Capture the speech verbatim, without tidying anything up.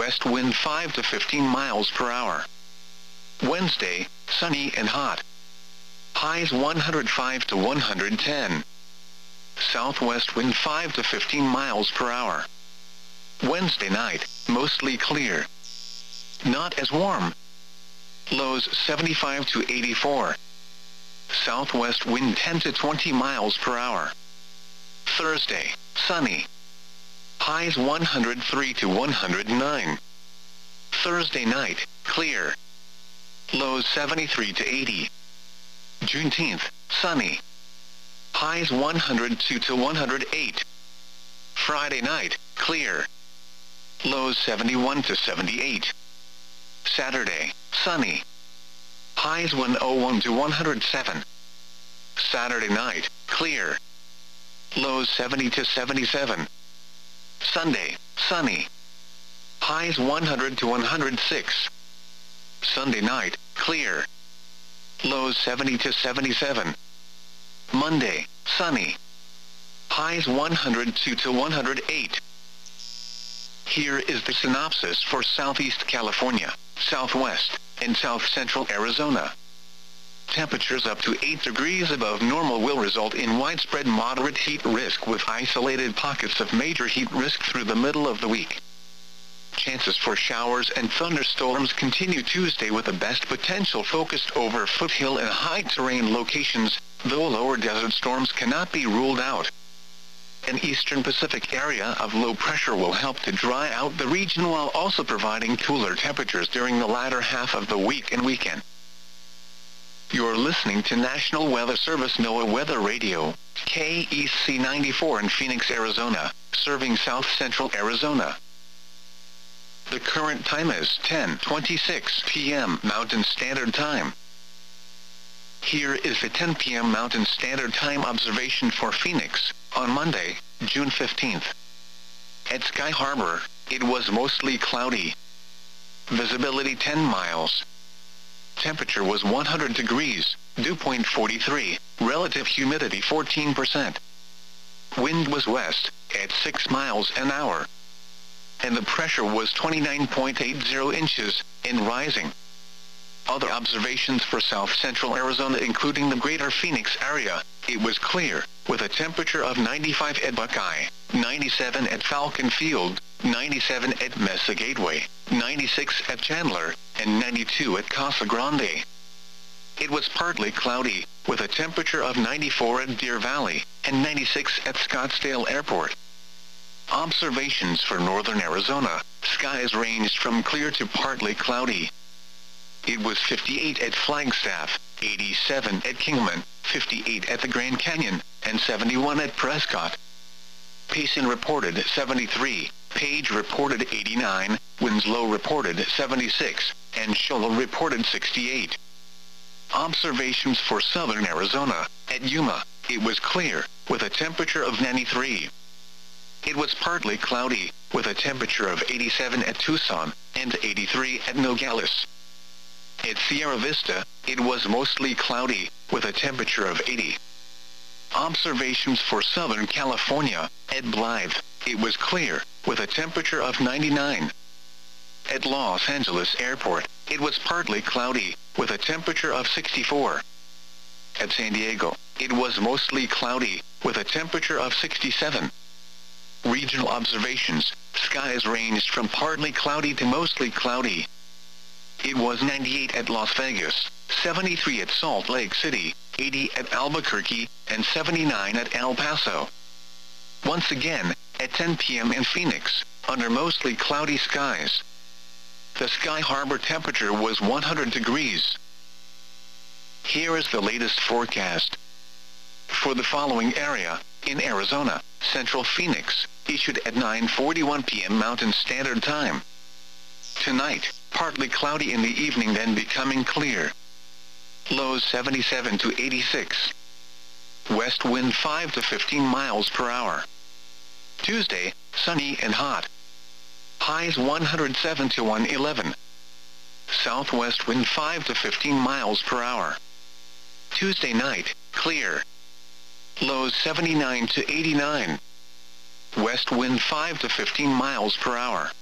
west wind five to fifteen miles per hour. Wednesday, sunny and hot. Highs one hundred five to one hundred ten. Southwest wind five to fifteen miles per hour. Wednesday night, mostly clear. Not as warm. Lows seventy-five to eighty-four. Southwest wind ten to twenty miles per hour. Thursday, sunny. Highs one hundred three to one hundred nine. Thursday night, clear. Lows seventy-three to eighty. Juneteenth, sunny. Highs one hundred two to one hundred eight. Friday night, clear. Lows seventy-one to seventy-eight. Saturday, sunny. Highs one oh one to one hundred seven. Saturday night, clear. Lows seventy to seventy-seven. Sunday, sunny. Highs one hundred to one hundred six. Sunday night, clear. Lows seventy to seventy-seven. Monday, sunny. Highs one hundred two to one hundred eight. Here is the synopsis for Southeast California, Southwest, and South Central Arizona. Temperatures up to eight degrees above normal will result in widespread moderate heat risk with isolated pockets of major heat risk through the middle of the week. Chances for showers and thunderstorms continue Tuesday with the best potential focused over foothill and high terrain locations, though lower desert storms cannot be ruled out. An eastern Pacific area of low pressure will help to dry out the region while also providing cooler temperatures during the latter half of the week and weekend. You're listening to National Weather Service NOAA Weather Radio, K E C ninety-four in Phoenix, Arizona, serving South Central Arizona. The current time is ten twenty-six p m Mountain Standard Time. Here is the ten p m Mountain Standard Time observation for Phoenix, on Monday, June fifteenth. At Sky Harbor, it was mostly cloudy. Visibility ten miles. Temperature was one hundred degrees, dew point forty-three, relative humidity fourteen percent. Wind was west, at six miles an hour. And the pressure was twenty-nine point eight zero inches, and rising. Other observations for South Central Arizona including the greater Phoenix area, it was clear, with a temperature of ninety-five at Buckeye, ninety-seven at Falcon Field, ninety-seven at Mesa Gateway, ninety-six at Chandler, and ninety-two at Casa Grande. It was partly cloudy, with a temperature of ninety-four at Deer Valley, and ninety-six at Scottsdale Airport. Observations for northern Arizona, skies ranged from clear to partly cloudy. It was fifty-eight at Flagstaff, eighty-seven at Kingman, fifty-eight at the Grand Canyon, and seventy-one at Prescott. Payson reported seventy-three, Page reported eighty-nine, Winslow reported seventy-six, and Shoal reported sixty-eight. Observations for southern Arizona, at Yuma, it was clear, with a temperature of ninety-three. It was partly cloudy, with a temperature of eighty-seven at Tucson, and eighty-three at Nogales. At Sierra Vista, it was mostly cloudy, with a temperature of eighty. Observations for Southern California, at Blythe, it was clear, with a temperature of ninety-nine. At Los Angeles Airport, it was partly cloudy, with a temperature of sixty-four. At San Diego, it was mostly cloudy, with a temperature of sixty-seven. Regional observations, skies ranged from partly cloudy to mostly cloudy. It was ninety-eight at Las Vegas, seventy-three at Salt Lake City, eighty at Albuquerque, and seventy-nine at El Paso. Once again, at ten p m in Phoenix, under mostly cloudy skies. The Sky Harbor temperature was one hundred degrees. Here is the latest forecast. For the following area, in Arizona, Central Phoenix, issued at nine forty-one p m Mountain Standard Time. Tonight, partly cloudy in the evening then becoming clear. Lows seventy-seven to eighty-six. West wind five to fifteen miles per hour. Tuesday, sunny and hot. Highs one hundred seven to one eleven. Southwest wind five to fifteen miles per hour. Tuesday night, clear. Lows seventy-nine to eighty-nine. West wind five to fifteen miles per hour.